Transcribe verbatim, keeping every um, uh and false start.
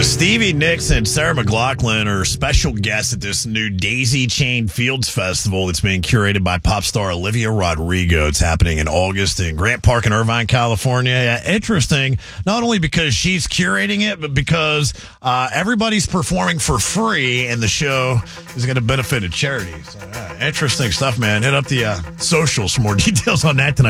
So Stevie Nicks and Sarah McLachlan are special guests at this new Daisy Chain Fields Festival that's being curated by pop star Olivia Rodrigo. It's happening in August in Grant Park in Irvine, California. Yeah, interesting, not only because she's curating it, but because uh, everybody's performing for free, and the show is going to benefit a charity. So, uh, interesting stuff, man. Hit up the uh, socials for more details on that tonight.